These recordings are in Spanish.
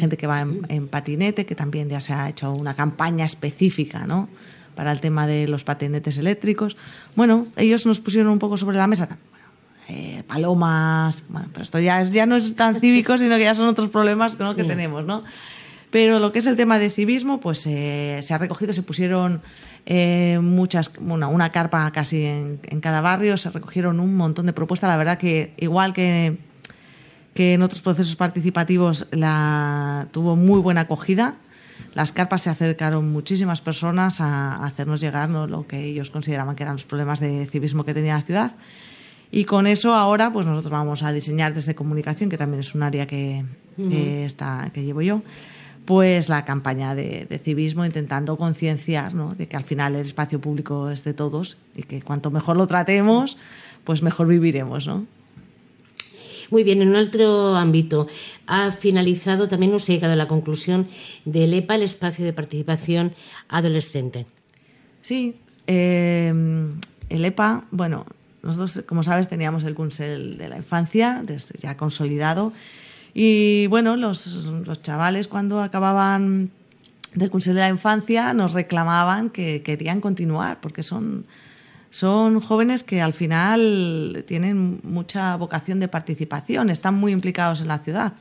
gente que va en patinete, que también ya se ha hecho una campaña específica, ¿no?, para el tema de los patinetes eléctricos. Bueno, ellos nos pusieron un poco sobre la mesa palomas, bueno, pero esto ya no es tan cívico, sino que ya son otros problemas, ¿no?, que tenemos, ¿no? Pero lo que es el tema de civismo, pues se ha recogido, se pusieron una carpa casi en cada barrio, se recogieron un montón de propuestas. La verdad que igual que en otros procesos participativos tuvo muy buena acogida. Las carpas se acercaron muchísimas personas a hacernos llegar, ¿no?, lo que ellos consideraban que eran los problemas de civismo que tenía la ciudad. Y con eso ahora pues nosotros vamos a diseñar desde comunicación, que también es un área que llevo yo, pues la campaña de civismo, intentando concienciar, ¿no?, de que al final el espacio público es de todos y que cuanto mejor lo tratemos, pues mejor viviremos, ¿no? Muy bien, en un otro ámbito, ha finalizado, también nos ha llegado a la conclusión del EPA, el espacio de participación adolescente. Sí, el EPA, bueno, nosotros, como sabes, teníamos el Consell de la Infancia ya consolidado. Y bueno, los chavales cuando acababan del Consell de la Infancia nos reclamaban que querían continuar, porque son jóvenes que al final tienen mucha vocación de participación, están muy implicados en la ciudad.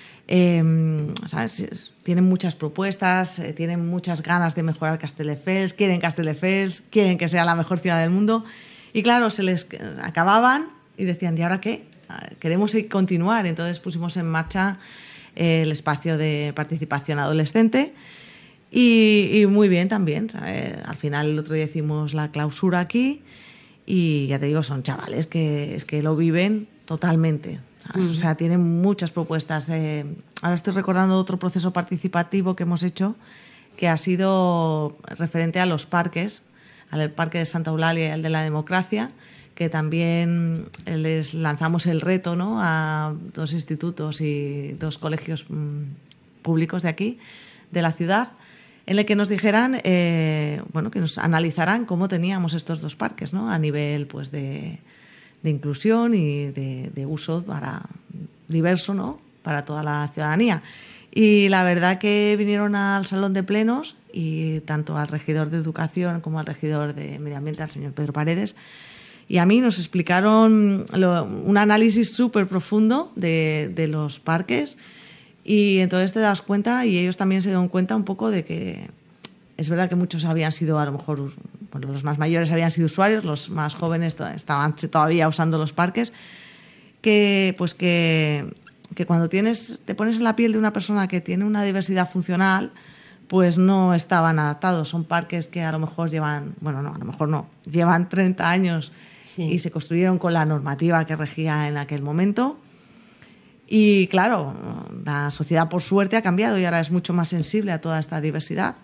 ¿Sabes? Tienen muchas propuestas, tienen muchas ganas de mejorar Castelldefels, quieren Castelldefels, quieren que sea la mejor ciudad del mundo. Y claro, se les acababan y decían, ¿y ahora qué? Queremos continuar. Entonces pusimos en marcha el espacio de participación adolescente y muy bien también, ¿sabes? Al final el otro día hicimos la clausura aquí y ya te digo, son chavales que es que lo viven totalmente, ¿sabes? O sea, tienen muchas propuestas. Ahora estoy recordando otro proceso participativo que hemos hecho que ha sido referente a los parques, al Parque de Santa Eulalia y al de la Democracia, que también les lanzamos el reto, ¿no?, a 2 institutos y 2 colegios públicos de aquí, de la ciudad, en el que nos dijeran, que nos analizaran cómo teníamos estos 2 parques, ¿no?, a nivel pues de inclusión y de uso diverso, ¿no?, para toda la ciudadanía. Y la verdad que vinieron al salón de plenos y tanto al regidor de Educación como al regidor de Medio Ambiente, al señor Pedro Paredes, y a mí nos explicaron un análisis súper profundo de los parques, y entonces te das cuenta, y ellos también se dan cuenta un poco de que es verdad que muchos habían sido, a lo mejor, bueno, los más mayores habían sido usuarios, los más jóvenes estaban todavía usando los parques, que cuando te pones en la piel de una persona que tiene una diversidad funcional, pues no estaban adaptados. Son parques que a lo mejor llevan 30 años. Sí. Y se construyeron con la normativa que regía en aquel momento. Y claro, la sociedad por suerte ha cambiado y ahora es mucho más sensible a toda esta diversidad.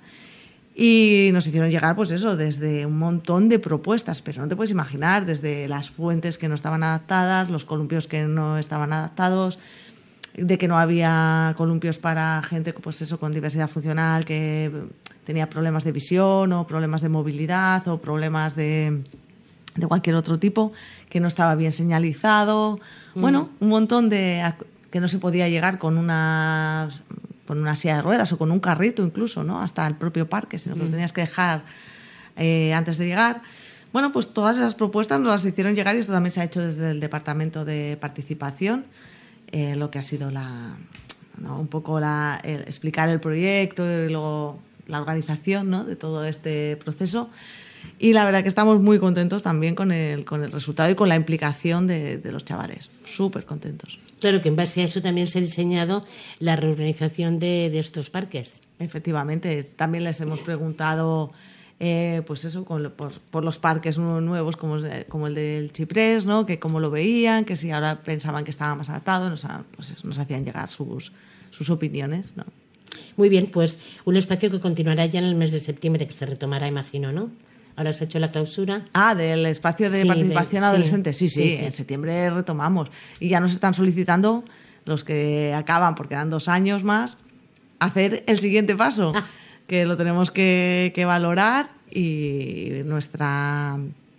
Y nos hicieron llegar, pues eso, desde un montón de propuestas, pero no te puedes imaginar, desde las fuentes que no estaban adaptadas, los columpios que no estaban adaptados, de que no había columpios para gente, pues eso, con diversidad funcional, que tenía problemas de visión o problemas de movilidad o problemas de cualquier otro tipo, que no estaba bien señalizado. Bueno, un montón de que no se podía llegar con una silla de ruedas o con un carrito incluso, ¿no?, hasta el propio parque, sino que lo tenías que dejar antes de llegar. Bueno, pues todas esas propuestas nos las hicieron llegar, y esto también se ha hecho desde el Departamento de Participación, lo que ha sido un poco explicar el proyecto y luego la organización, ¿no?, de todo este proceso. Y la verdad que estamos muy contentos también con el resultado y con la implicación de los chavales. Súper contentos. Claro que en base a eso también se ha diseñado la reorganización de estos parques. Efectivamente. También les hemos preguntado, pues eso, por los parques nuevos como el del Chiprés, ¿no?, que cómo lo veían, que si ahora pensaban que estaba más adaptado, nos hacían llegar sus opiniones, ¿no? Muy bien, pues un espacio que continuará ya en el mes de septiembre, que se retomará, imagino, ¿no? Ahora se ha hecho la clausura. Del espacio de participación adolescente. Sí, en septiembre retomamos. Y ya nos están solicitando los que acaban, porque dan 2 años más, hacer el siguiente paso, que lo tenemos que valorar, y nuestra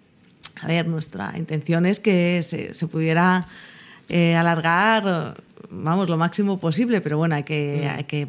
intención es que se pudiera alargar, lo máximo posible, pero bueno, hay que